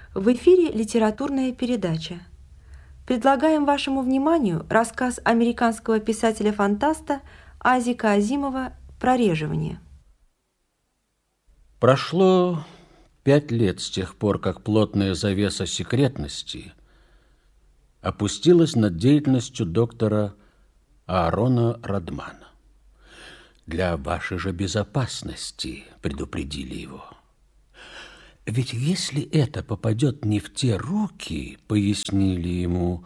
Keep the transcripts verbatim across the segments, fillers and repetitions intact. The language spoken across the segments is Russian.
В эфире литературная передача. Предлагаем вашему вниманию рассказ американского писателя-фантаста Азика Азимова «Прореживание». Прошло пять лет с тех пор, как плотная завеса секретности опустилась над деятельностью доктора Аарона Радмана. «Для вашей же безопасности», — предупредили его. «Ведь если это попадет не в те руки», — пояснили ему,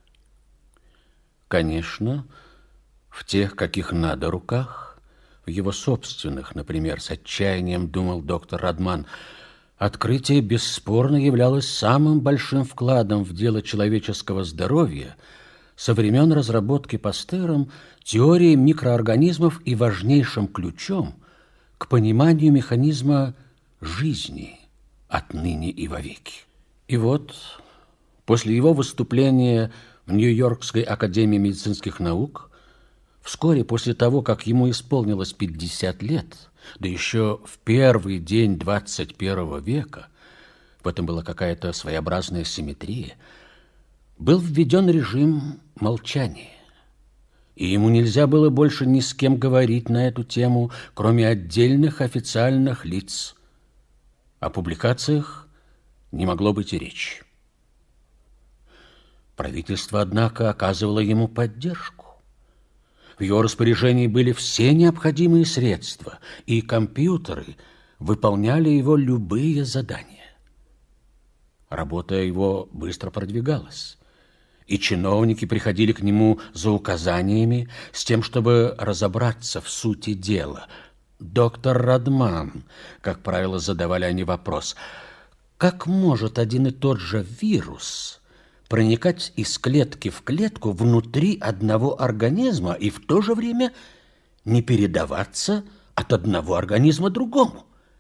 конечно, в тех, каких надо руках, в его собственных, например, с отчаянием думал доктор Радман, открытие бесспорно являлось самым большим вкладом в дело человеческого здоровья со времен разработки Пастером теории микроорганизмов и важнейшим ключом к пониманию механизма жизни отныне и вовеки. И вот после его выступления в Нью-Йоркской академии медицинских наук, вскоре после того, как ему исполнилось пятьдесят лет, да еще в первый день двадцать первого века, в этом была какая-то своеобразная симметрия, был введен режим молчания. И ему нельзя было больше ни с кем говорить на эту тему, кроме отдельных официальных лиц. О публикациях не могло быть и речи. Правительство, однако, оказывало ему поддержку. В его распоряжении были все необходимые средства, и компьютеры выполняли его любые задания. Работа его быстро продвигалась, и чиновники приходили к нему за указаниями с тем, чтобы разобраться в сути дела. «Доктор Радман», как правило, задавали они вопрос, как может один и тот же вирус проникать из клетки в клетку внутри одного организма и в то же время не передаваться от одного организма другому?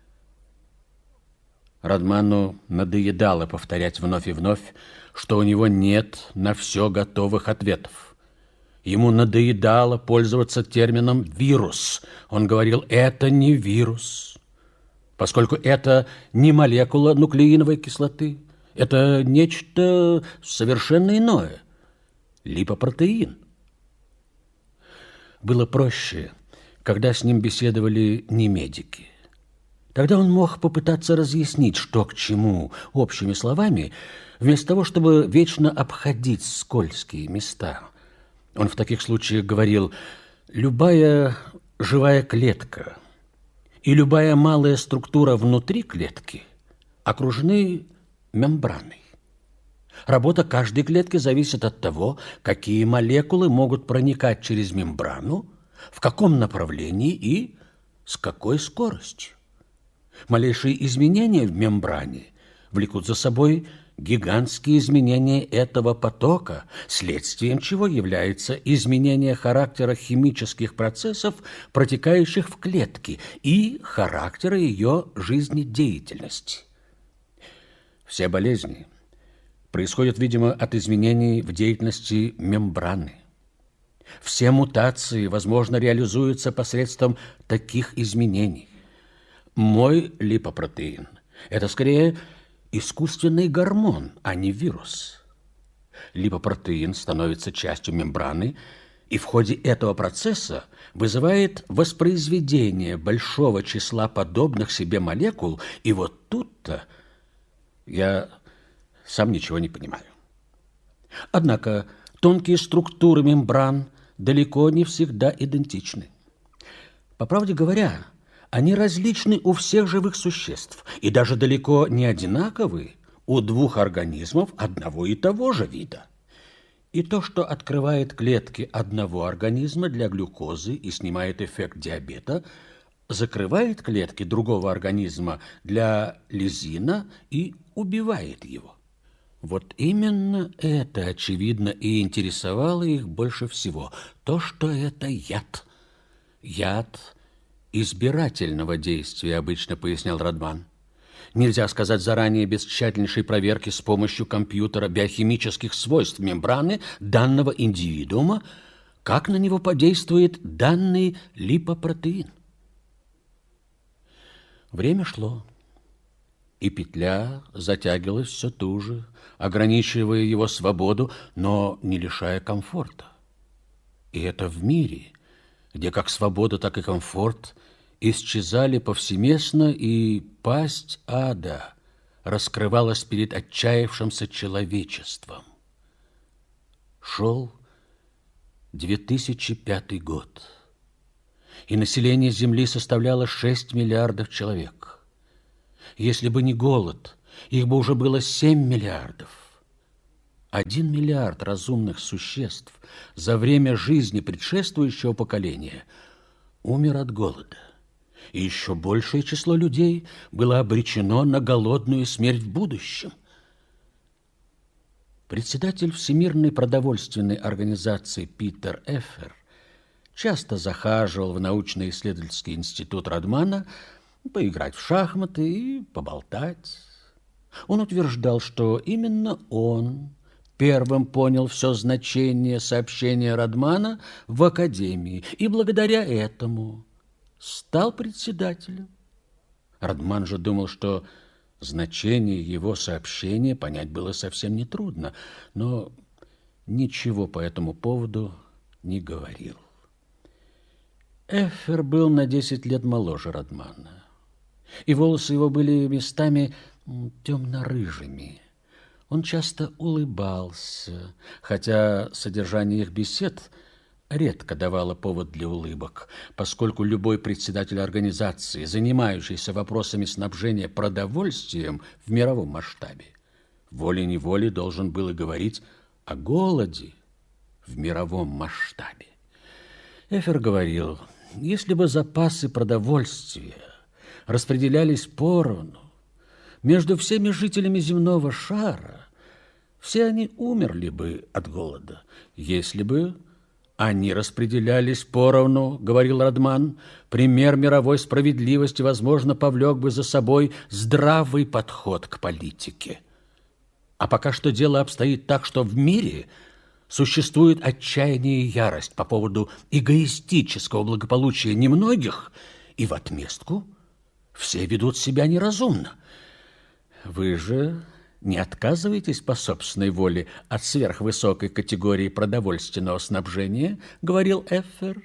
Радману надоедало повторять вновь и вновь, что у него нет на все готовых ответов. Ему надоедало пользоваться термином «вирус». Он говорил, это не вирус, поскольку это не молекула нуклеиновой кислоты. Это нечто совершенно иное – липопротеин. Было проще, когда с ним беседовали не медики. Тогда он мог попытаться разъяснить, что к чему, общими словами, вместо того, чтобы вечно обходить скользкие места. Он в таких случаях говорил, любая живая клетка и любая малая структура внутри клетки окружены мембраной. Работа каждой клетки зависит от того, какие молекулы могут проникать через мембрану, в каком направлении и с какой скоростью. Малейшие изменения в мембране влекут за собой гигантские изменения этого потока, следствием чего является изменение характера химических процессов, протекающих в клетке, и характера ее жизнедеятельности. Все болезни происходят, видимо, от изменений в деятельности мембраны. Все мутации, возможно, реализуются посредством таких изменений. Мой липопротеин – это скорее искусственный гормон, а не вирус. Липопротеин становится частью мембраны и в ходе этого процесса вызывает воспроизведение большого числа подобных себе молекул, и вот тут-то я сам ничего не понимаю. Однако тонкие структуры мембран далеко не всегда идентичны. По правде говоря, они различны у всех живых существ и даже далеко не одинаковы у двух организмов одного и того же вида. И то, что открывает клетки одного организма для глюкозы и снимает эффект диабета, закрывает клетки другого организма для лизина и убивает его. Вот именно это, очевидно, и интересовало их больше всего. То, что это яд. Яд избирательного действия, обычно пояснял Радман. Нельзя сказать заранее без тщательнейшей проверки с помощью компьютера биохимических свойств мембраны данного индивидуума, как на него подействует данный липопротеин. Время шло. И петля затягивалась все туже, ограничивая его свободу, но не лишая комфорта. И это в мире, где как свобода, так и комфорт исчезали повсеместно, и пасть ада раскрывалась перед отчаявшимся человечеством. Шел две тысячи пятый год, и население Земли составляло шесть миллиардов человек. Если бы не голод, их бы уже было семь миллиардов. Один миллиард разумных существ за время жизни предшествующего поколения умер от голода. И еще большее число людей было обречено на голодную смерть в будущем. Председатель Всемирной продовольственной организации Питер Эффер часто захаживал в научно-исследовательский институт Радмана поиграть в шахматы и поболтать. Он утверждал, что именно он первым понял все значение сообщения Радмана в Академии и благодаря этому стал председателем. Радман же думал, что значение его сообщения понять было совсем нетрудно, но ничего по этому поводу не говорил. Эффер был на десять лет моложе Радмана, и волосы его были местами темно-рыжими. Он часто улыбался, хотя содержание их бесед редко давало повод для улыбок, поскольку любой председатель организации, занимающийся вопросами снабжения продовольствием в мировом масштабе, волей-неволей должен был и говорить о голоде в мировом масштабе. Эффер говорил, если бы запасы продовольствия распределялись поровну между всеми жителями земного шара, все они умерли бы от голода. Если бы они распределялись поровну, говорил Радман, пример мировой справедливости, возможно, повлек бы за собой здравый подход к политике. А пока что дело обстоит так, что в мире существует отчаяние и ярость по поводу эгоистического благополучия немногих, и в отместку все ведут себя неразумно. Вы же не отказываетесь по собственной воле от сверхвысокой категории продовольственного снабжения, говорил Эффер.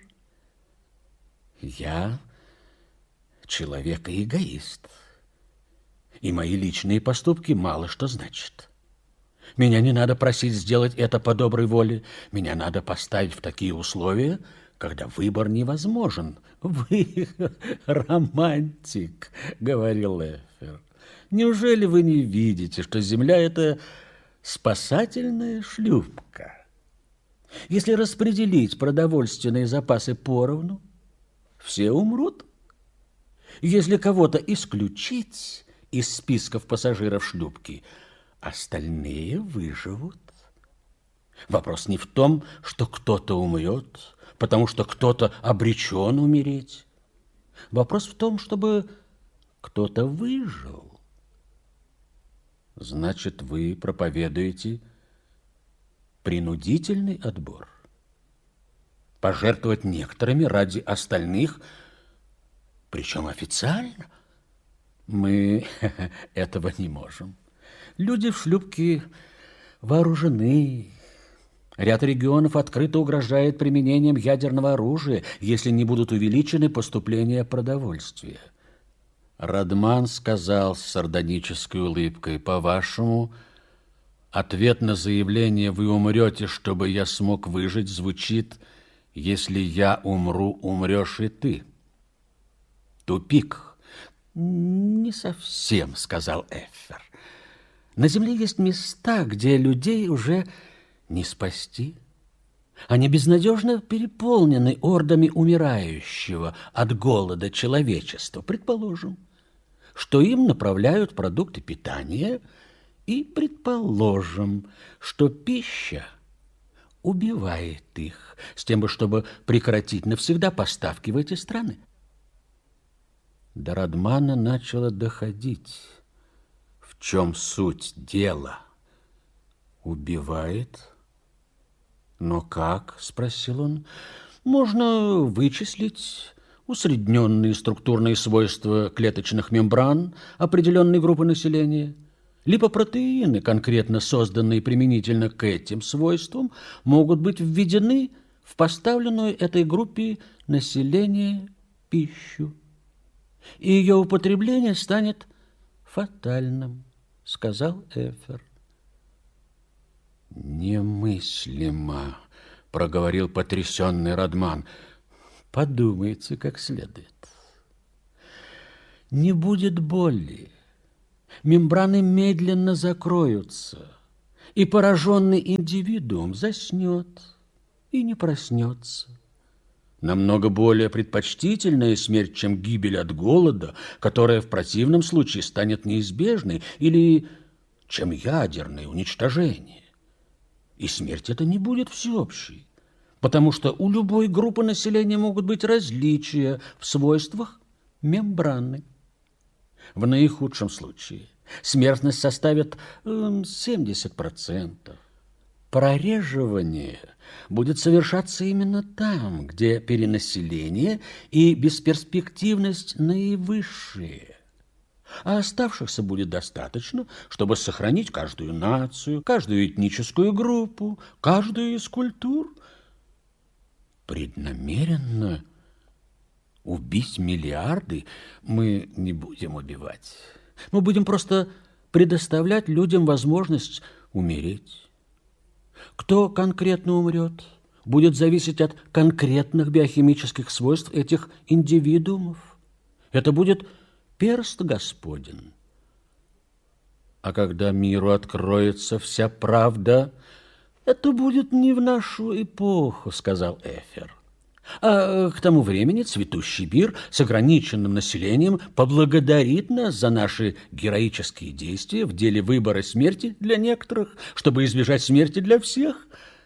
Я человек и эгоист, и мои личные поступки мало что значат. Меня не надо просить сделать это по доброй воле, меня надо поставить в такие условия, когда выбор невозможен. Вы романтик, говорил Эффер. Неужели вы не видите, что Земля – это спасательная шлюпка? Если распределить продовольственные запасы поровну, все умрут. Если кого-то исключить из списков пассажиров шлюпки, остальные выживут. Вопрос не в том, что кто-то умрет, потому что кто-то обречен умереть. Вопрос в том, чтобы кто-то выжил. Значит, вы проповедуете принудительный отбор. Пожертвовать некоторыми ради остальных, причем официально. Мы этого не можем. Люди в шлюпке вооружены. Ряд регионов открыто угрожает применением ядерного оружия, если не будут увеличены поступления продовольствия. Радман сказал с сардонической улыбкой: по-вашему, ответ на заявление «вы умрете, чтобы я смог выжить» звучит: если я умру, умрешь и ты. Тупик. Не совсем, сказал Эффер. На Земле есть места, где людей уже не спасти. Они безнадежно переполнены ордами умирающего от голода человечества. Предположим, что им направляют продукты питания, и предположим, что пища убивает их, с тем, чтобы прекратить навсегда поставки в эти страны. До Радмана начало доходить, в чем суть дела. Убивает? Но как? Спросил он. Можно вычислить усредненные структурные свойства клеточных мембран определенной группы населения, либо протеины, конкретно созданные применительно к этим свойствам, могут быть введены в поставленную этой группе населения пищу, и ее употребление станет фатальным, сказал Эфер. Немыслимо, проговорил потрясенный Радман. Подумайте как следует. Не будет боли, мембраны медленно закроются, и пораженный индивидуум заснет и не проснется. Намного более предпочтительная смерть, чем гибель от голода, которая в противном случае станет неизбежной, или чем ядерное уничтожение. И смерть эта не будет всеобщей, потому что у любой группы населения могут быть различия в свойствах мембраны. В наихудшем случае смертность составит э, семьдесят процентов. Прореживание будет совершаться именно там, где перенаселение и бесперспективность наивысшие. А оставшихся будет достаточно, чтобы сохранить каждую нацию, каждую этническую группу, каждую из культур. Преднамеренно убить миллиарды мы не будем убивать. Мы будем просто предоставлять людям возможность умереть. Кто конкретно умрет, будет зависеть от конкретных биохимических свойств этих индивидуумов. Это будет перст Господень. А когда миру откроется вся правда, это будет не в нашу эпоху, сказал Эфер. А к тому времени цветущий мир с ограниченным населением поблагодарит нас за наши героические действия в деле выбора смерти для некоторых, чтобы избежать смерти для всех.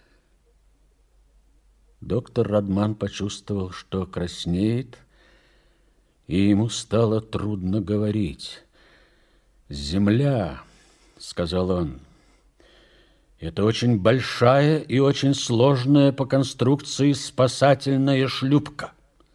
Доктор Радман почувствовал, что краснеет, и ему стало трудно говорить. «Земля», — сказал он, — «это очень большая и очень сложная по конструкции спасательная шлюпка.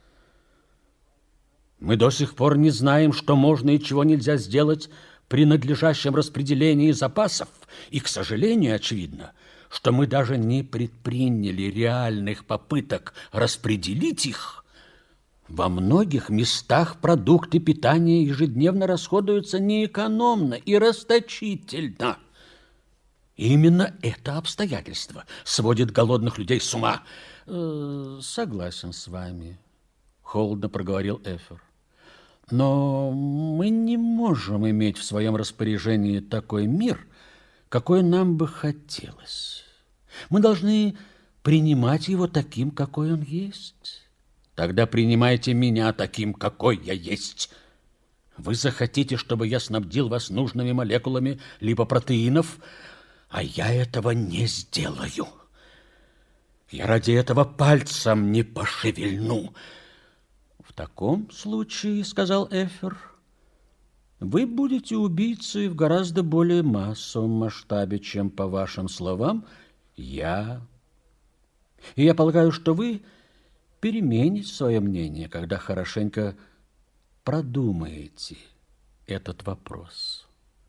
Мы до сих пор не знаем, что можно и чего нельзя сделать при надлежащем распределении запасов, и, к сожалению, очевидно, что мы даже не предприняли реальных попыток распределить их. Во многих местах продукты питания ежедневно расходуются неэкономно и расточительно. Именно это обстоятельство сводит голодных людей с ума. Э, согласен с вами, холодно проговорил Эфер. Но мы не можем иметь в своем распоряжении такой мир, какой нам бы хотелось. Мы должны принимать его таким, какой он есть. Тогда принимайте меня таким, какой я есть. Вы захотите, чтобы я снабдил вас нужными молекулами липопротеинов, а я этого не сделаю. Я ради этого пальцем не пошевельну. В таком случае, сказал Эфер, вы будете убийцей в гораздо более массовом масштабе, чем, по вашим словам, я. И я полагаю, что вы перемените свое мнение, когда хорошенько продумаете этот вопрос.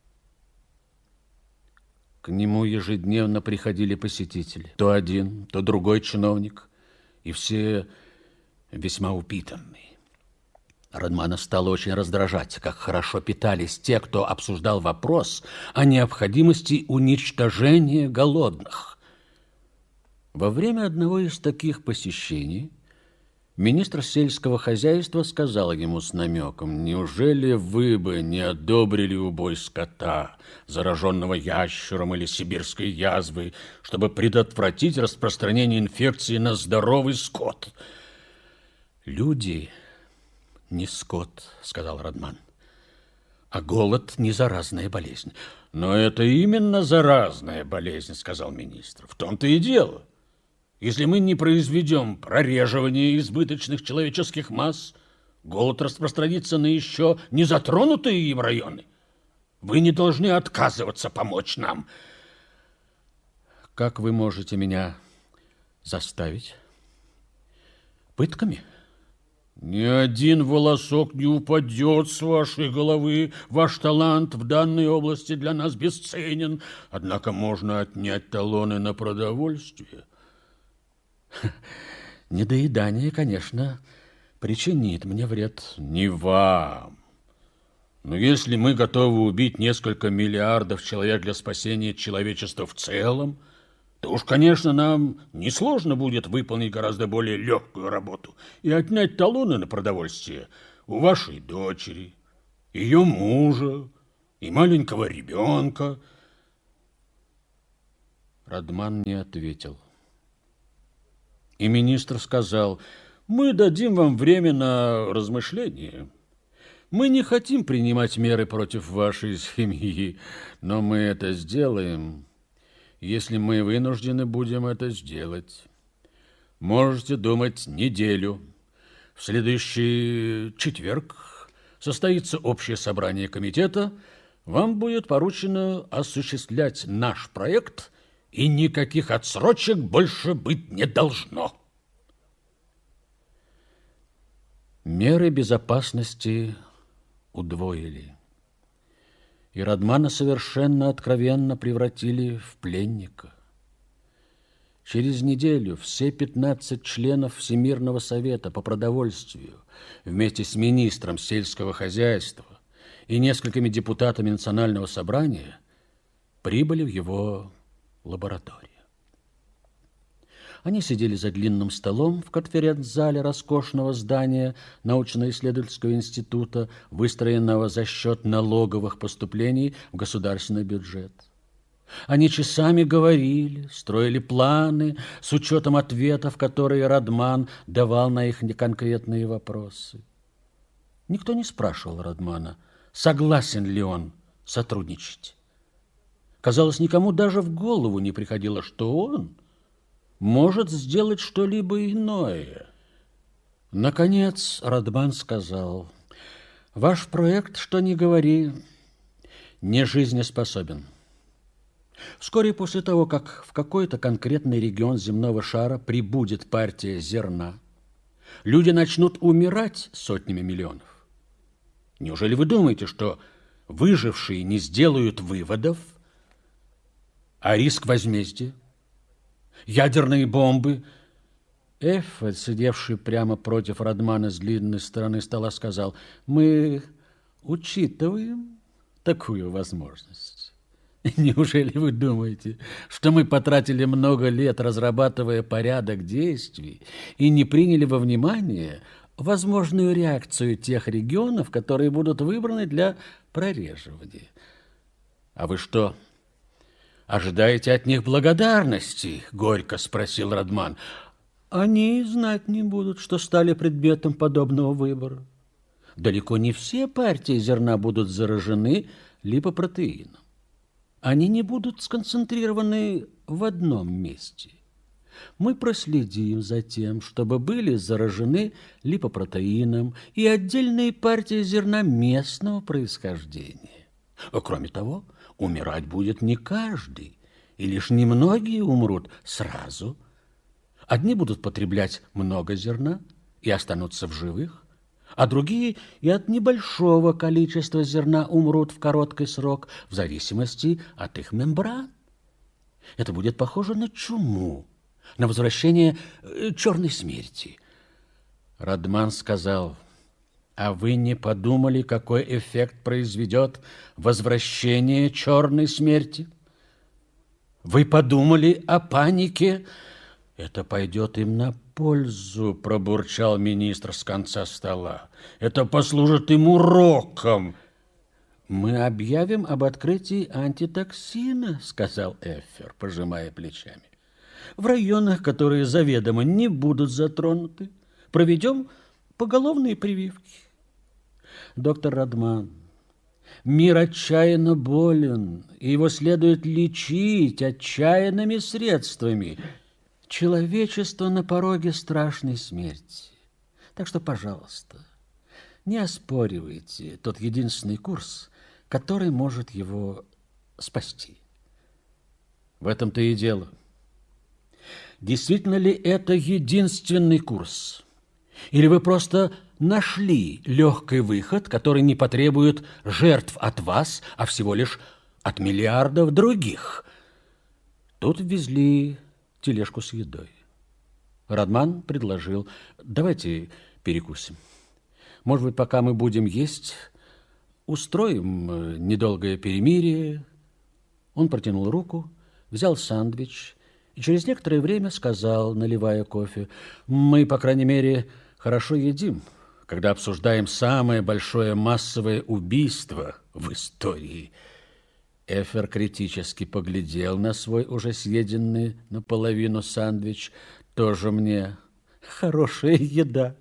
К нему ежедневно приходили посетители. То один, то другой чиновник, и все весьма упитанные. Радмана стало очень раздражать, как хорошо питались те, кто обсуждал вопрос о необходимости уничтожения голодных. Во время одного из таких посещений министр сельского хозяйства сказал ему с намеком: «Неужели вы бы не одобрили убой скота, зараженного ящером или сибирской язвой, чтобы предотвратить распространение инфекции на здоровый скот?» «Люди не скот», — сказал Радман, — «а голод не заразная болезнь». «Но это именно заразная болезнь», — сказал министр. «В том-то и дело. Если мы не произведем прореживание избыточных человеческих масс, голод распространится на еще не затронутые им районы. Вы не должны отказываться помочь нам». «Как вы можете меня заставить? Пытками?» Ни один волосок не упадет с вашей головы. Ваш талант в данной области для нас бесценен. Однако можно отнять талоны на продовольствие. Недоедание, конечно, причинит мне вред. Не вам. Но если мы готовы убить несколько миллиардов человек для спасения человечества в целом, то уж, конечно, нам несложно будет выполнить гораздо более легкую работу и отнять талоны на продовольствие у вашей дочери, ее мужа и маленького ребенка. Радман не ответил. И министр сказал: мы дадим вам время на размышление. Мы не хотим принимать меры против вашей семьи, но мы это сделаем, если мы вынуждены будем это сделать. Можете думать неделю. В следующий четверг состоится общее собрание комитета. Вам будет поручено осуществлять наш проект, и никаких отсрочек больше быть не должно. Меры безопасности удвоили, и Радмана совершенно откровенно превратили в пленника. Через неделю все пятнадцать членов Всемирного совета по продовольствию вместе с министром сельского хозяйства и несколькими депутатами национального собрания прибыли в его лабораторию. Они сидели за длинным столом в конференц-зале роскошного здания научно-исследовательского института, выстроенного за счет налоговых поступлений в государственный бюджет. Они часами говорили, строили планы с учетом ответов, которые Радман давал на их неконкретные вопросы. Никто не спрашивал Радмана, согласен ли он сотрудничать. Казалось, никому даже в голову не приходило, что он может сделать что-либо иное. Наконец Радман сказал: ваш проект, что ни говори, не жизнеспособен. Вскоре после того, как в какой-то конкретный регион земного шара прибудет партия зерна, люди начнут умирать сотнями миллионов. Неужели вы думаете, что выжившие не сделают выводов, а риск возмездия? Ядерные бомбы. Эффа, сидевший прямо против Радмана с длинной стороны стола, сказал: мы учитываем такую возможность. Неужели вы думаете, что мы потратили много лет, разрабатывая порядок действий, и не приняли во внимание возможную реакцию тех регионов, которые будут выбраны для прореживания? А вы что, ожидаете от них благодарности? Горько спросил Радман. Они знать не будут, что стали предметом подобного выбора. Далеко не все партии зерна будут заражены липопротеином. Они не будут сконцентрированы в одном месте. Мы проследим за тем, чтобы были заражены липопротеином и отдельные партии зерна местного происхождения. Кроме того, умирать будет не каждый, и лишь немногие умрут сразу. Одни будут потреблять много зерна и останутся в живых, а другие и от небольшого количества зерна умрут в короткий срок, в зависимости от их мембран. Это будет похоже на чуму, на возвращение черной смерти. Радман сказал: а вы не подумали, какой эффект произведет возвращение черной смерти? Вы подумали о панике? Это пойдет им на пользу, пробурчал министр с конца стола. Это послужит им уроком. Мы объявим об открытии антитоксина, сказал Эффер, пожимая плечами. В районах, которые заведомо не будут затронуты, проведем поголовные прививки. Доктор Радман, мир отчаянно болен, и его следует лечить отчаянными средствами. Человечество на пороге страшной смерти. Так что, пожалуйста, не оспоривайте тот единственный курс, который может его спасти. В этом-то и дело. Действительно ли это единственный курс? Или вы просто нашли легкий выход, который не потребует жертв от вас, а всего лишь от миллиардов других. Тут везли тележку с едой. Радман предложил: давайте перекусим. Может быть, пока мы будем есть, устроим недолгое перемирие. Он протянул руку, взял сэндвич и через некоторое время сказал, наливая кофе: мы, по крайней мере, хорошо едим, когда обсуждаем самое большое массовое убийство в истории. Эфер критически поглядел на свой уже съеденный наполовину сэндвич. Тоже мне хорошая еда.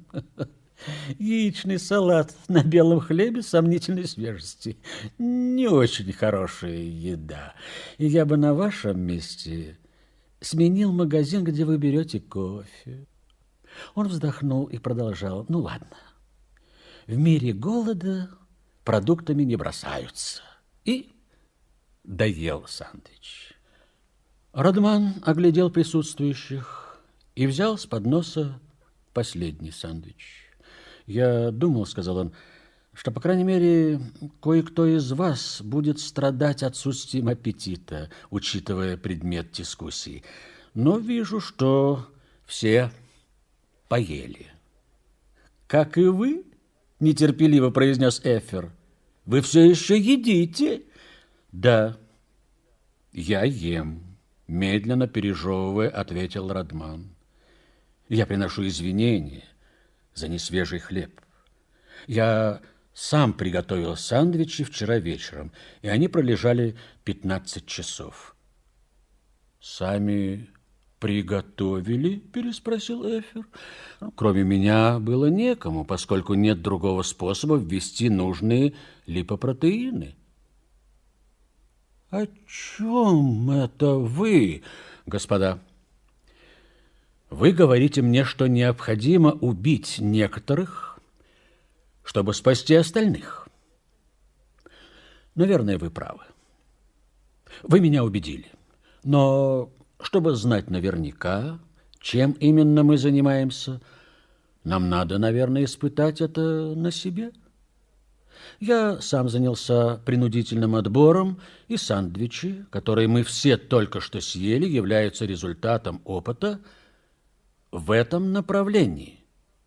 Яичный салат на белом хлебе сомнительной свежести. Не очень хорошая еда. И я бы на вашем месте сменил магазин, где вы берете кофе. Он вздохнул и продолжал: ну ладно, в мире голода продуктами не бросаются. И доел сэндвич. Радман оглядел присутствующих и взял с подноса последний сэндвич. «Я думал, — сказал он, — что, по крайней мере, кое-кто из вас будет страдать отсутствием аппетита, учитывая предмет дискуссии. Но вижу, что все поели». «Как и вы, — нетерпеливо произнес Эфер, — вы все еще едите?» «Да, я ем», — медленно пережевывая, ответил Радман. «Я приношу извинения за несвежий хлеб. Я сам приготовил сэндвичи вчера вечером, и они пролежали пятнадцать часов». «Сами приготовили?» – переспросил Эфер. «Кроме меня было некому, поскольку нет другого способа ввести нужные липопротеины». «О чем это вы, господа?» «Вы говорите мне, что необходимо убить некоторых, чтобы спасти остальных. Наверное, вы правы. Вы меня убедили. Но чтобы знать наверняка, чем именно мы занимаемся, нам надо, наверное, испытать это на себе. Я сам занялся принудительным отбором, и сэндвичи, которые мы все только что съели, являются результатом опыта в этом направлении».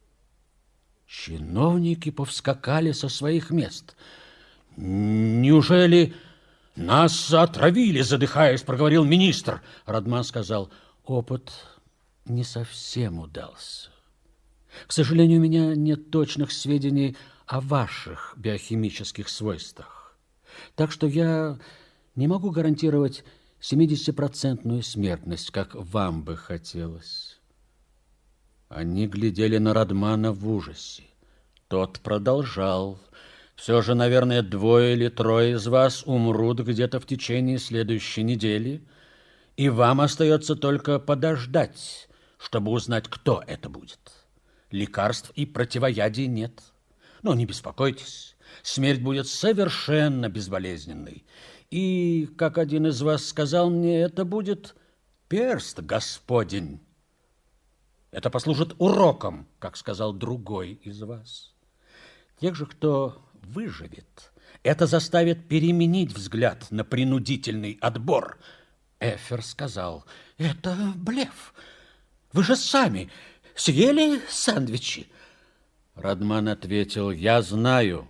Чиновники повскакали со своих мест. «Неужели нас отравили?» — задыхаясь, проговорил министр. Радман сказал: опыт не совсем удался. К сожалению, у меня нет точных сведений о ваших биохимических свойствах. Так что я не могу гарантировать семидесятипроцентную смертность, как вам бы хотелось». Они глядели на Радмана в ужасе. Тот продолжал: «Все же, наверное, двое или трое из вас умрут где-то в течение следующей недели, и вам остается только подождать, чтобы узнать, кто это будет. Лекарств и противоядий нет. Но не беспокойтесь, смерть будет совершенно безболезненной. И, как один из вас сказал мне, это будет перст Господень. Это послужит уроком, как сказал другой из вас. Тех же, кто выживет, это заставит переменить взгляд на принудительный отбор». Эфер сказал: «Это блеф. Вы же сами съели сэндвичи». Радман ответил: «Я знаю.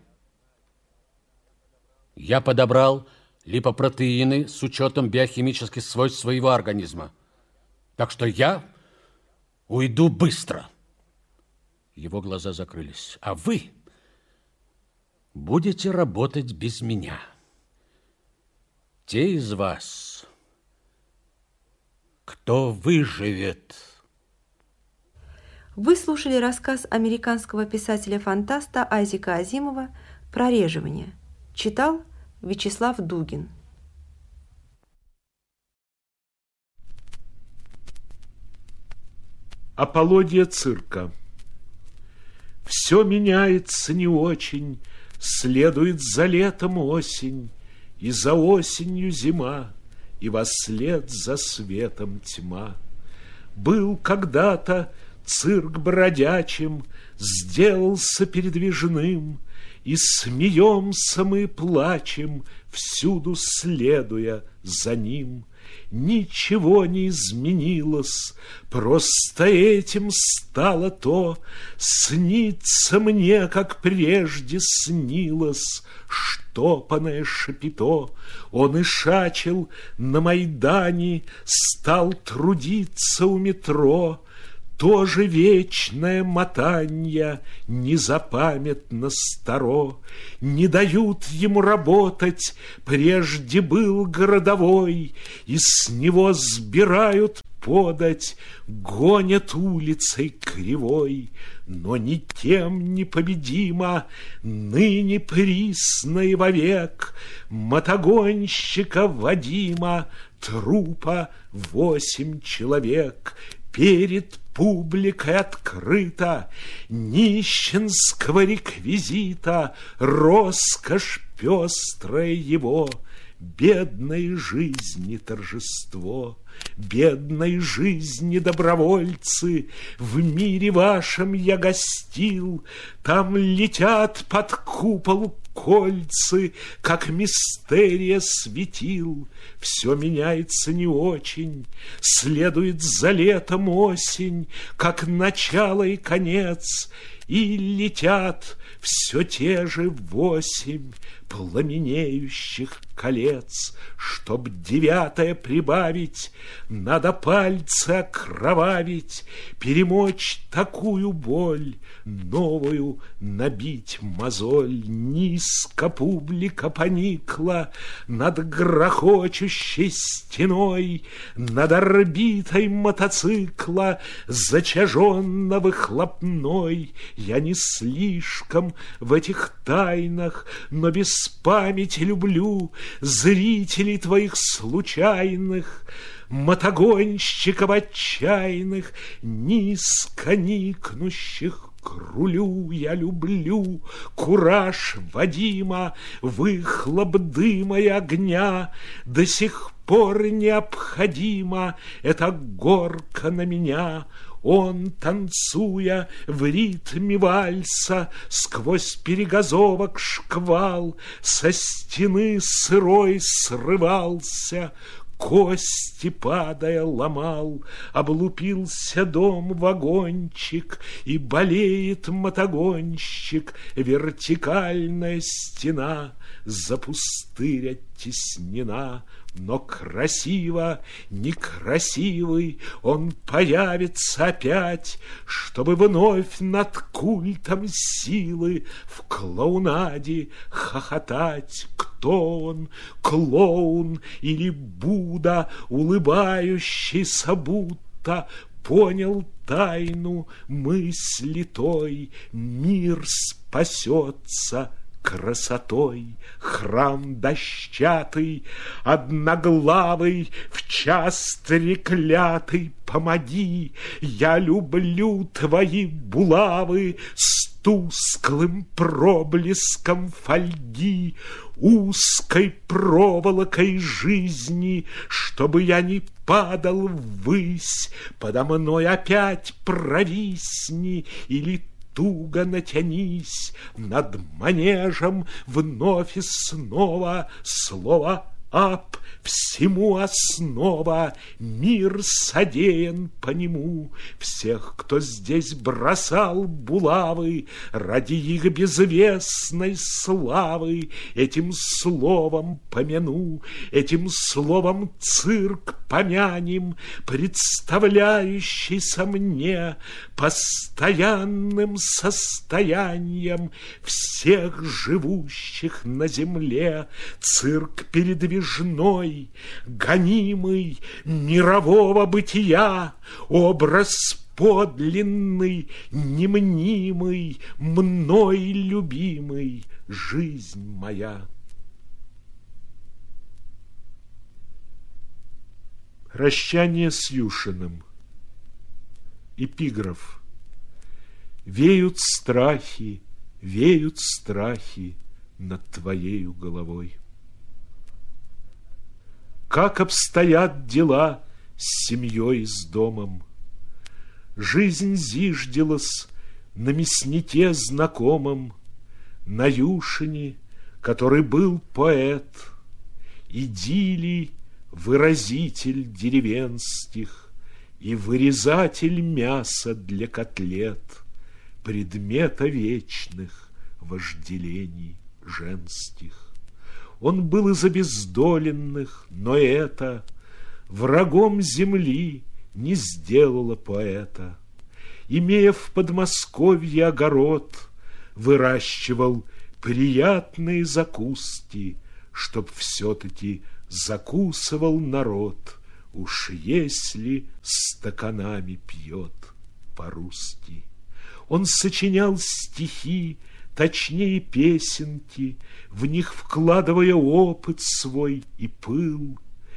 Я подобрал липопротеины с учетом биохимических свойств своего организма. Так что я уйду быстро». Его глаза закрылись. «А вы будете работать без меня. Те из вас, кто выживет». Вы слушали рассказ американского писателя-фантаста Айзека Азимова «Прореживание». Читал Вячеслав Дугин. Апология цирка. Все меняется не очень, следует за летом осень, и за осенью зима, и вослед за светом тьма. Был когда-то цирк бродячим сделался передвижным, и смеемся мы, плачем, всюду следуя за ним. Ничего не изменилось, просто этим стало то. Снится мне, как прежде снилось, штопанное шапито. Он и шачил на Майдане, стал трудиться у метро. Тоже вечное мотанье, незапамятно старо. Не дают ему работать, прежде был городовой, и с него сбирают подать, гонят улицей кривой. Но ни тем непобедимо, ныне присно и вовек, мотогонщика Вадима, трупа восемь человек. Перед публикой открыто нищенского реквизита роскошь пестрая его, бедной жизни торжество. Бедной жизни добровольцы, в мире вашем я гостил, там летят под купол кольцы, как мистерия светил. Все меняется не очень, следует за летом осень, как начало и конец, и летят все те же восемь пламенеющих колец. Чтоб девятое прибавить, надо пальцы окровавить, перемочь такую боль, новую набить мозоль. Низко публика поникла над грохочущей стеной, над орбитой мотоцикла, зачаженно выхлопной. Я не слишком в этих тайнах, но без памяти люблю зрителей твоих случайных, мотогонщиков отчаянных, низко никнущих к рулю. Я люблю кураж Вадима, выхлоп дыма и огня. До сих пор необходима эта горка на меня. Он, танцуя в ритме вальса, сквозь перегазовок шквал со стены сырой срывался, кости, падая, ломал. Облупился дом-вагончик, и болеет мотогонщик. Вертикальная стена за пустырь оттеснена. Но красиво, некрасивый он появится опять, чтобы вновь над культом силы в клоунаде хохотать. Кто он, клоун или Будда, улыбающийся будто понял тайну мысли той? Мир спасется красотой. Храм дощатый, одноглавый, в час треклятый, помоги. Я люблю твои булавы с тусклым проблеском фольги, узкой проволокой жизни, чтобы я не падал ввысь. Подо мной опять провисни или туго натянись. Над манежем вновь и снова слово «ап» всему основа. Мир содеян по нему. Всех, кто здесь бросал булавы ради их безвестной славы, этим словом помяну, этим словом цирк помянем, представляющийся мне постоянным состоянием всех живущих на земле. Цирк передвижной, гонимый мирового бытия, образ подлинный, немнимый, мной любимый, жизнь моя. Прощание с Юшиным. Эпиграф. Веют страхи, веют страхи над твоею головой. Как обстоят дела с семьей, с домом? Жизнь зиждилась на мяснике знакомом, на Юшине, который был поэт, идиллий выразитель деревенских и вырезатель мяса для котлет, предмета вечных вожделений женских. Он был из обездоленных, но это врагом земли не сделало поэта. Имея в Подмосковье огород, выращивал приятные закуски, чтоб все-таки закусывал народ, уж если стаканами пьет по-русски. Он сочинял стихи, точнее песенки, в них вкладывая опыт свой и пыл,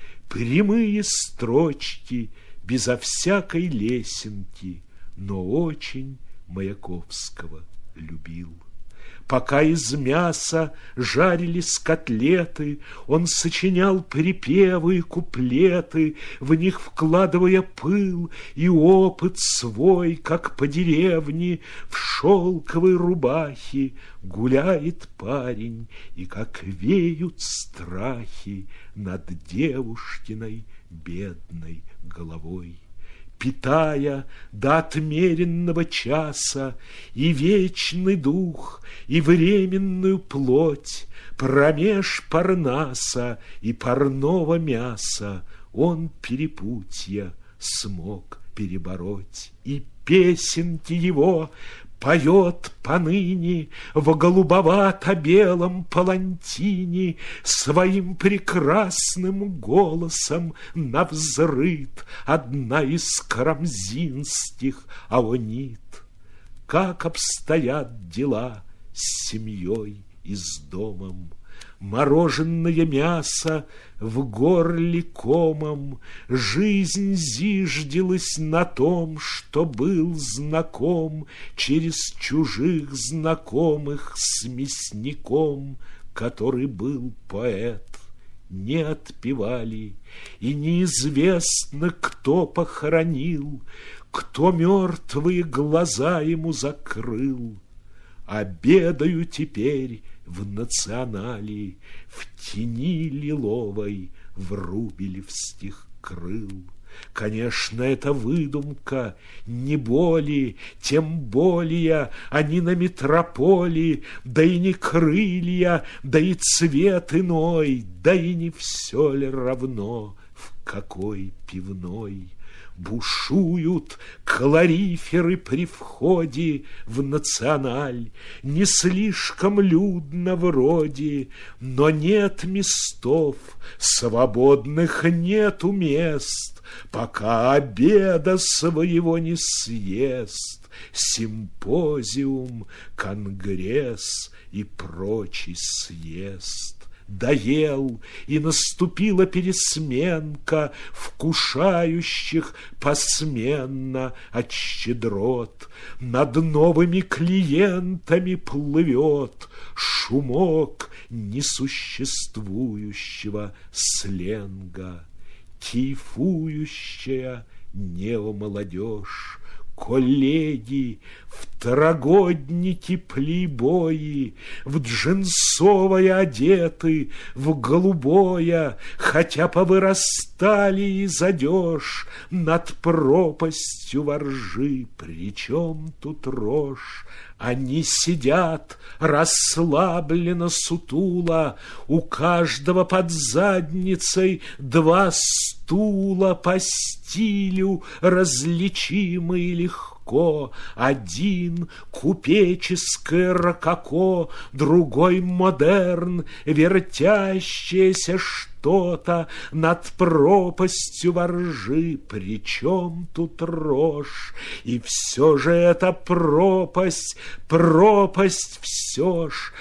прямые строчки безо всякой лесенки, но очень Маяковского любил. Пока из мяса жарились котлеты, он сочинял припевы и куплеты, в них вкладывая пыл и опыт свой, как по деревне в шелковой рубахе гуляет парень, и как веют страхи над девушкиной бедной головой. Питая до отмеренного часа и вечный дух, и временную плоть, промеж Парнаса и парного мяса он перепутья смог перебороть. И песенки его поет поныне в голубовато-белом палантине своим прекрасным голосом навзрыд одна из карамзинских аонит. Как обстоят дела с семьей и с домом, мороженое мясо в горле комом, жизнь зиждилась на том, что был знаком через чужих знакомых с мясником, который был поэт. Не отпевали, и неизвестно, кто похоронил, кто мертвые глаза ему закрыл. Обедаю теперь в Национале, в тени лиловой врубелевских крыл. Конечно, это выдумка, не боли, тем более они на метрополии, да и не крылья, да и цвет иной, да и не все ли равно, в какой пивной. Бушуют калориферы при входе в Националь, не слишком людно вроде, но нет местов, свободных нету мест, пока обеда своего не съест. Симпозиум, конгресс и прочий съезд. Доел, и наступила пересменка вкушающих посменно от щедрот. Над новыми клиентами плывет шумок несуществующего сленга. Кайфующая неомолодежь, коллеги, второгодники плейбои, в джинсовое одеты, в голубое, хотя повырастали из одежь над пропастью воржи. Причем тут рожь? Они сидят расслабленно сутуло, у каждого под задницей два стула по стилю различимые легко. Один купеческое рококо, другой модерн, вертящееся что-то над пропастью воржи. Причем тут рожь? И все же эта пропасть, пропасть все ж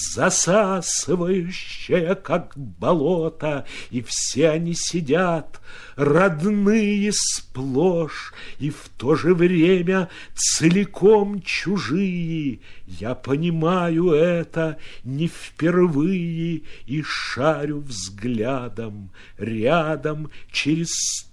засасывающая, как болото, и все они сидят, родные сплошь, и в то же время целиком чужие. Я понимаю это не впервые и шарю взглядом рядом через сто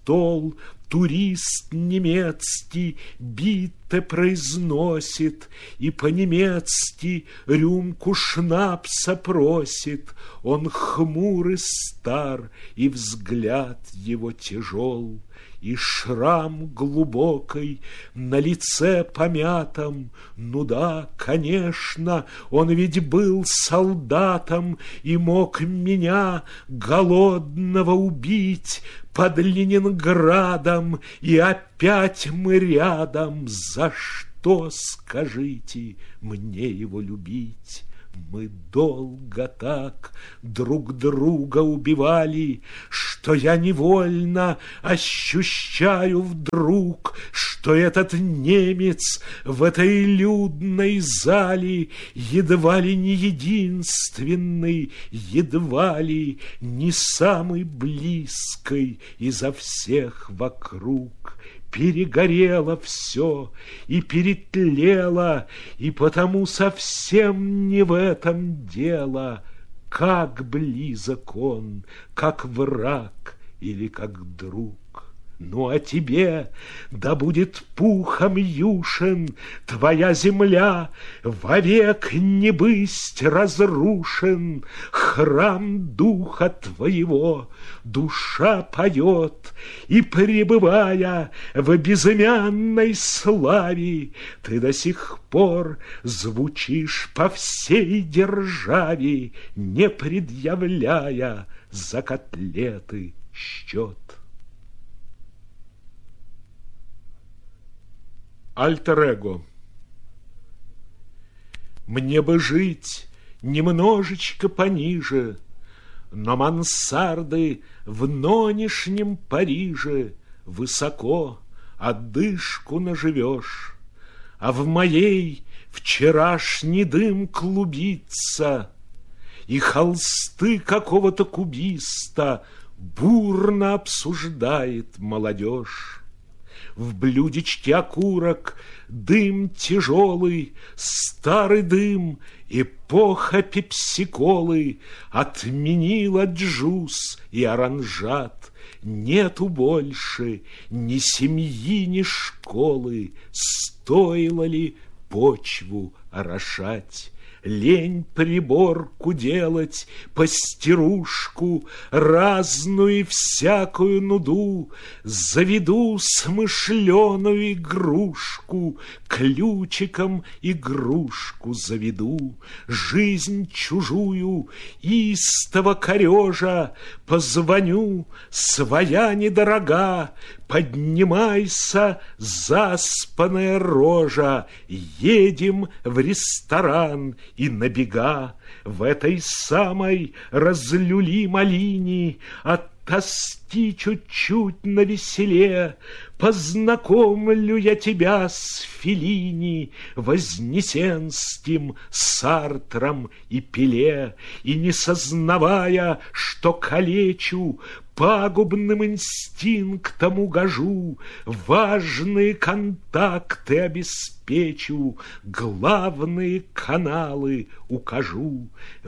стол турист немецкий битте произносит и по-немецки рюмку шнапса просит. Он хмурый стар, и взгляд его тяжел, и шрам глубокой на лице помятом. Ну да, конечно, он ведь был солдатом и мог меня голодного убить под Ленинградом, и опять мы рядом. За что, скажите, мне его любить? Мы долго так друг друга убивали, что я невольно ощущаю вдруг, что этот немец в этой людной зале едва ли не единственный, едва ли не самый близкий изо всех вокруг. Перегорело все и перетлело, и потому совсем не в этом дело, как близок он, как враг или как друг. Ну, а тебе да будет пухом юшен твоя земля, вовек не бысть разрушен храм духа твоего. Душа поет, и, пребывая в безымянной славе, ты до сих пор звучишь по всей державе, не предъявляя за котлеты счет. Альтер-эго. Мне бы жить немножечко пониже, но мансарды в нонешнем Париже высоко, одышку наживешь, а в моей вчерашний дым клубится, и холсты какого-то кубиста бурно обсуждает молодежь. В блюдечке окурок, дым тяжелый, старый дым, эпоха пепсиколы отменила джус и оранжат. Нету больше ни семьи, ни школы, стоило ли почву орошать? Лень приборку делать, пастерушку, разную и всякую нуду, заведу смышленую игрушку, ключиком игрушку заведу, жизнь чужую, истово корежа, позвоню, своя недорога, поднимайся, заспанная рожа, едем в ресторан, и набега в этой самой разлюли малине от тоски чуть-чуть навеселе. Познакомлю я тебя с Феллини, Вознесенским, Сартром и Пеле, и, не сознавая, что калечу, пагубным инстинктом угожу, важные контакты обеспечу, главные каналы укажу.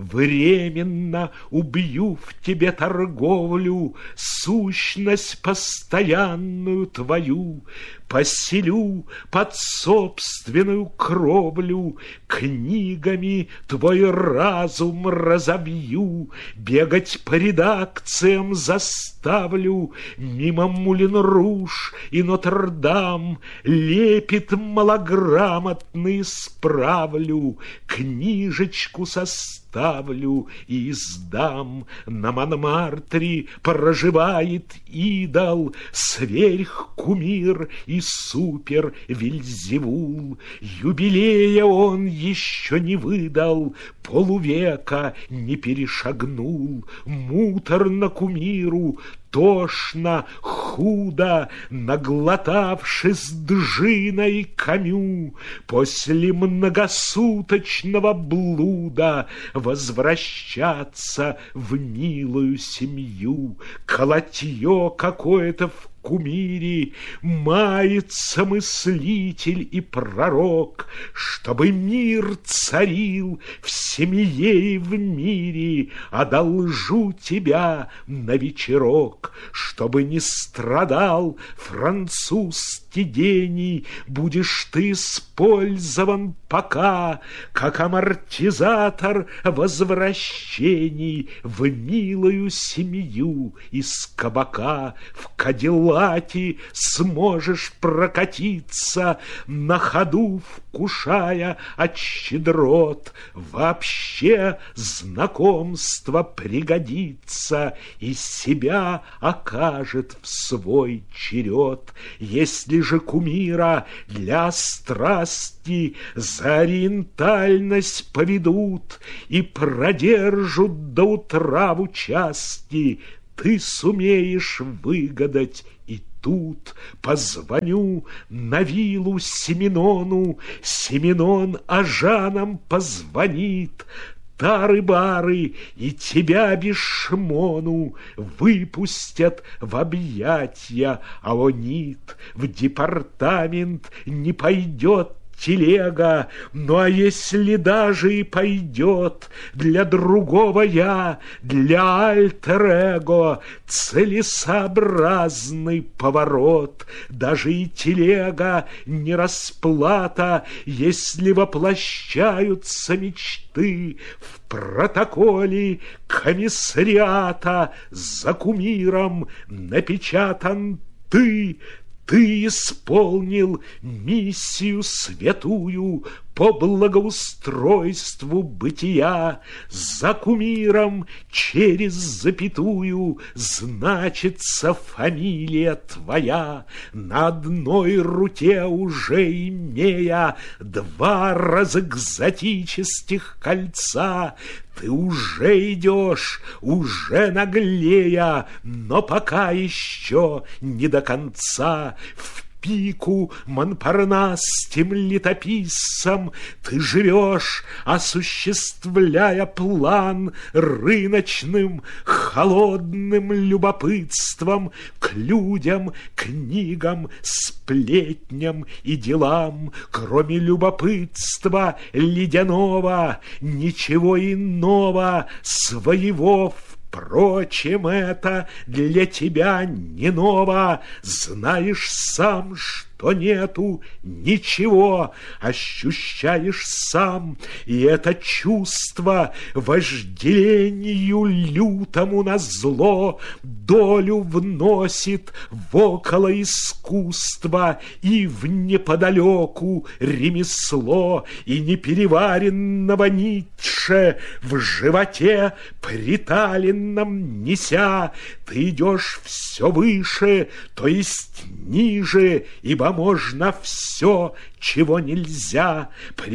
Временно убью в тебе торговлю, сущность постоянную твою, поселю под собственную кровлю, книгами твой разум разобью, бегать по редакциям заставлю, мимо Мулен-Руж и Нотр-Дам лепет малограмотный справлю, книжечку составлю и издам. На Монмартре проживает идол, сверхкумир и супер Вельзевул. Юбилея он еще не выдал, полувека не перешагнул. Муторно кумиру, тошно, худо, наглотавшись джиной Камю, после многосуточного блуда возвращаться в милую семью. Колотье какое-то в кумире мается мыслитель и пророк, чтобы мир царил в семье и в мире. Одолжу тебя на вечерок, чтобы не страдал французский гений. Будешь ты использован пока, как амортизатор возвращений в милую семью из кабака. В Кадиллаке сможешь прокатиться, на ходу вкушая от щедрот. Вообще знакомство пригодится и себя окажет в свой черед. Если же кумира для страсти за ориентальность поведут и продержут до утра в участии, ты сумеешь выгадать и тут. Позвоню на виллу Семенону, Семенон Ажанам позвонит. Тары-бары и тебя без шмону выпустят в объятья Аонит. В департамент не пойдет телега, ну а если даже и пойдет, для другого я, для альтер-эго целесообразный поворот. Даже и телега не расплата, если воплощаются мечты в протоколе комиссариата. За кумиром напечатан ты. Ты исполнил миссию святую по благоустройству бытия. За кумиром через запятую значится фамилия твоя. На одной руке уже имея два разэкзотических кольца, ты уже идешь, уже наглея, но пока еще не до конца. В пику монпарнасским летописцам ты живешь, осуществляя план рыночным, холодным любопытством к людям, книгам, сплетням и делам. Кроме любопытства ледяного, ничего иного своего. Впрочем, это для тебя не ново. Знаешь сам, что нету ничего, ощущаешь сам, и это чувство вожделению лютому назло долю вносит в около искусства и в неподалеку ремесло, и непереваренного Ницше в животе приталенном неся, ты идешь все выше, то есть ниже, ибо можно все, чего нельзя.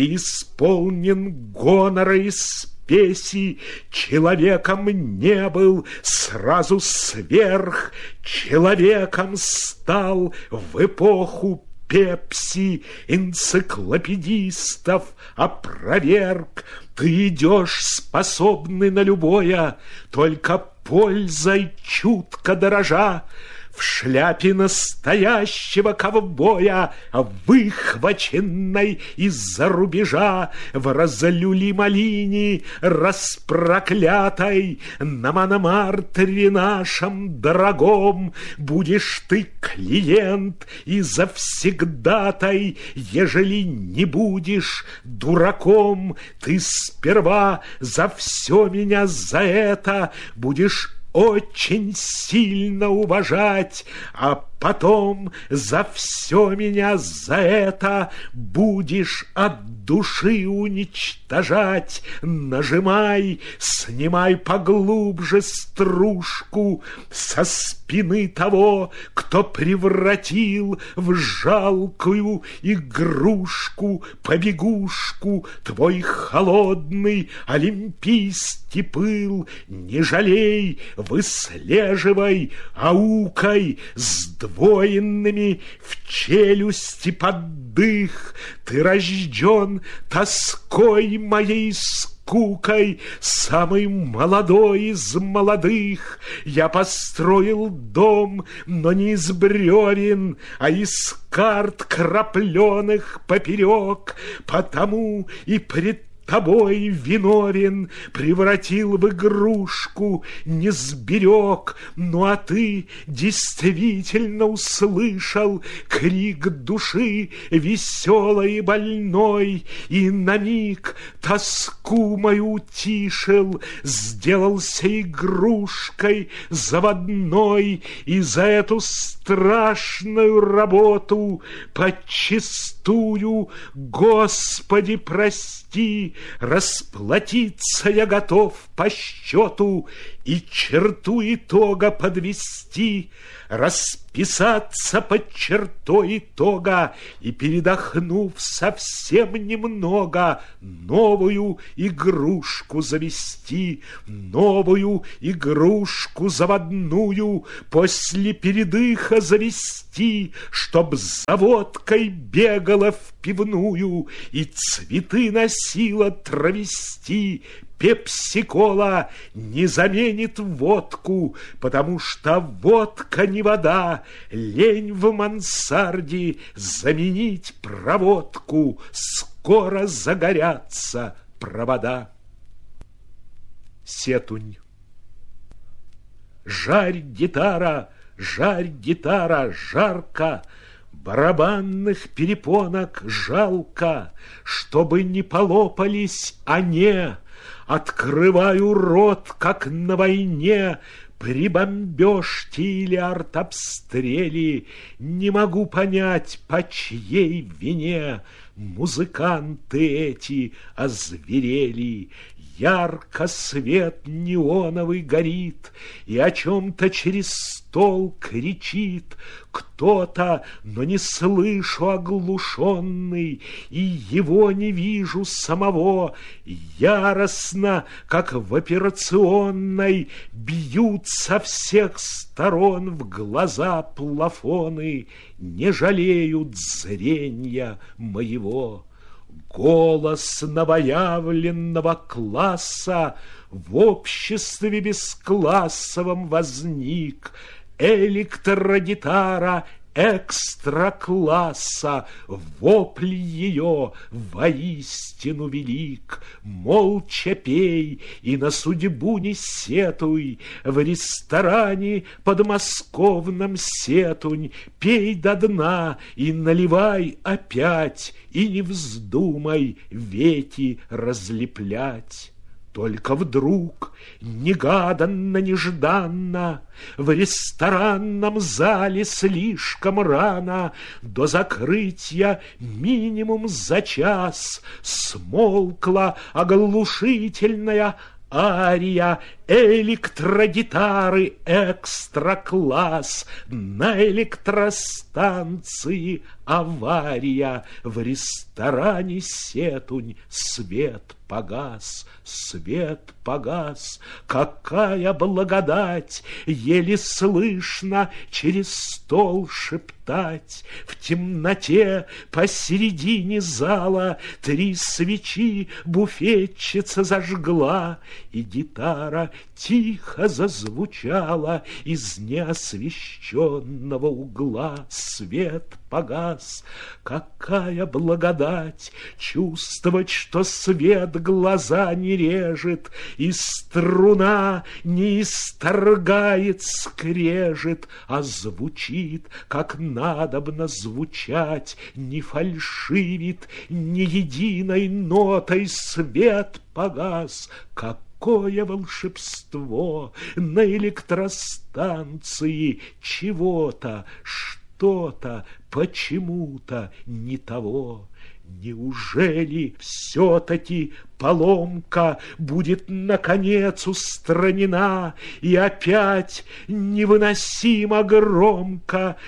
Преисполнен гонора и спеси, человеком не был, сразу сверх человеком стал в эпоху Пепси, энциклопедистов опроверг. Ты идешь способный на любое, только пользой чутко дорожа. В шляпе настоящего ковбоя, выхваченной из-за рубежа, в разлюли-малине распроклятой, на Мономартре нашем дорогом будешь ты клиент и завсегдатай, ежели не будешь дураком. Ты сперва за все меня за это будешь очень сильно уважать, а потом за все меня за это будешь от души уничтожать. Нажимай, снимай поглубже стружку со спины того, кто превратил в жалкую игрушку побегушку твой холодный олимпийский пыл. Не жалей, выслеживай, аукай сдвоенными в челюсти под дых. Ты рожден тоской моей скорби, скукой, самый молодой из молодых, я построил дом, но не из бревен, а из карт крапленых поперек, потому и пред тобой виновен, превратил в игрушку, не сберег. Ну а ты действительно услышал крик души веселой и больной, и на миг тоску мою утишил, сделался игрушкой заводной, и за эту страшную работу подчистую, Господи, прости, расплатиться я готов по счету и черту итога подвести, расписаться под чертой итога и, передохнув совсем немного, новую игрушку завести, новую игрушку заводную после передыха завести, чтоб за водкой бегала в пивную и цветы носила травести. Пепси-кола не заменит водку, потому что водка не вода. Лень в мансарде заменить проводку, скоро загорятся провода. Сетунь. Жарь, гитара, жарь, гитара, жарко, барабанных перепонок жалко, чтобы не полопались они. Открываю рот, как на войне, при бомбежке или артобстреле. Не могу понять, по чьей вине музыканты эти озверели. Ярко свет неоновый горит, и о чем-то через стол кричит кто-то, но не слышу оглушенный, и его не вижу самого. Яростно, как в операционной, бьют со всех сторон в глаза плафоны, не жалеют зрения моего. Голос новоявленного класса в обществе бесклассовом возник. Электрогитара экстра-класса, вопль ее воистину велик. Молча пей и на судьбу не сетуй, в ресторане подмосковном Сетунь. Пей до дна и наливай опять, и не вздумай веки разлеплять. Только вдруг, негаданно-нежданно, в ресторанном зале слишком рано, до закрытия минимум за час, смолкла оглушительная ария электрогитары экстра-класс. На электростанции авария, в ресторане Сетунь свет погас, свет погас. Какая благодать, еле слышно через стол шептать. В темноте посередине зала три свечи буфетчица зажгла, и гитара тихо зазвучала из неосвещенного угла. Свет погас. Какая благодать чувствовать, что свет глаза не режет, и струна не исторгает скрежет, а звучит, как надобно звучать, не фальшивит ни единой нотой. Свет погас. Какое волшебство на электростанции чего-то, что-то, почему-то не того. Неужели все-таки поломка будет, наконец, устранена, и опять невыносимо громко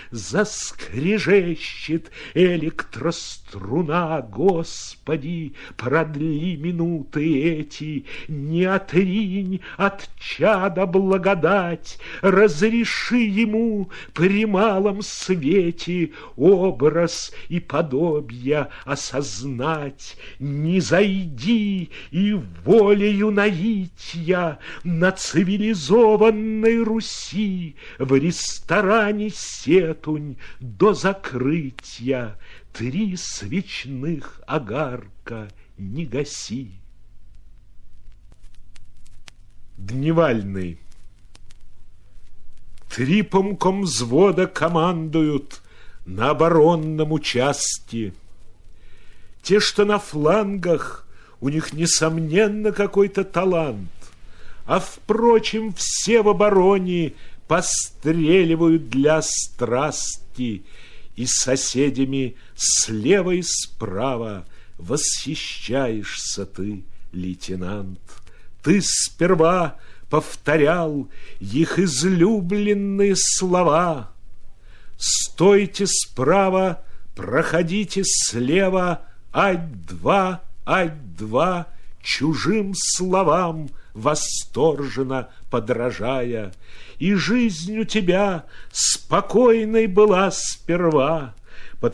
заскрежещет электроструна? Господи, продли минуты эти, не отринь от чада благодать, разреши ему при малом свете образ и подобие осознать. Не зайди любви и волею наитья на цивилизованной Руси в ресторане Сетунь до закрытия три свечных огарка не гаси. Дневальный. Три помкомвзвода командуют на оборонном участке. Те, что на флангах, у них, несомненно, какой-то талант. А, впрочем, все в обороне постреливают для страсти, и с соседями слева и справа восхищаешься ты, лейтенант. Ты сперва повторял их излюбленные слова: «Стойте справа, проходите слева, ать-два, ать-два», чужим словам восторженно подражая. И жизнь у тебя спокойной была сперва,